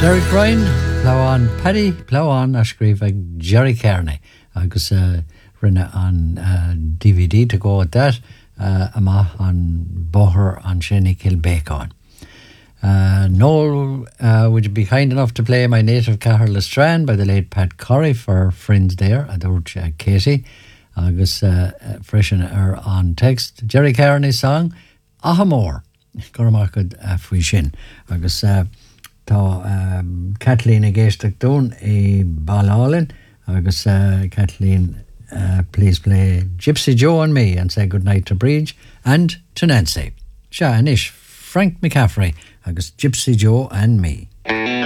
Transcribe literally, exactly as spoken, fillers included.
Derek Ryan, Pláán Paddy, Pláán a scríb ag Jerry Kearney agus uh, rinne an uh, D V D to go with that uh, ama an boher an Shinny Kilbacon. Uh, Noel, uh, would you be kind enough to play My Native Cahir Lestrand by the late Pat Curry for friends there, adort uh, Katie, agus uh, uh, freshen her on text. Jerry Kearney's song, Ahamore, Gormakad Afwishin, agus uh, tá um, Kathleen a géisteach dún I Balálin, agus uh, Kathleen, uh, please play Gypsy Joe and me and say good night to Bridge and to Nancy. Sha Anish, Frank McCaffrey, agus Gypsy Joe and me.